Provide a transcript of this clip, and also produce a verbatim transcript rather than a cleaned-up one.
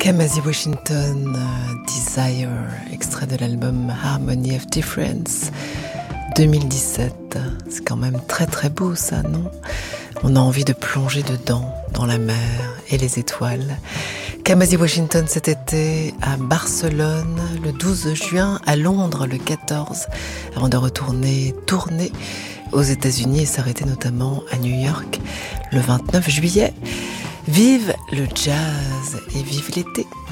Kamasi Washington, uh, Desire, extrait de l'album Harmony of Difference, deux mille dix-sept. C'est quand même très très beau ça, non? On a envie de plonger dedans, dans la mer et les étoiles. Kamasi Washington cet été à Barcelone, le douze juin, à Londres le quatorze, avant de retourner tourner aux États-Unis et s'arrêter notamment à New York le vingt-neuf juillet. Vive le jazz et vive l'été!